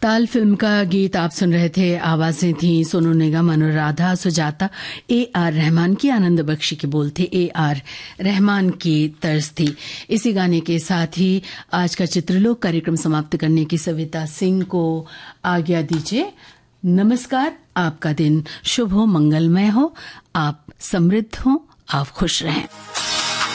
ताल फिल्म का गीत आप सुन रहे थे। आवाजें थी सोनू निगम, अनुराधा, सुजाता। AR रहमान की आनंद बख्शी के बोल थे, AR रहमान की तर्ज थी। इसी गाने के साथ ही आज का चित्रलोक कार्यक्रम समाप्त करने की सविता सिंह को आज्ञा दीजिए। नमस्कार। आपका दिन शुभ हो, मंगलमय हो, आप समृद्ध हो, आप खुश रहें।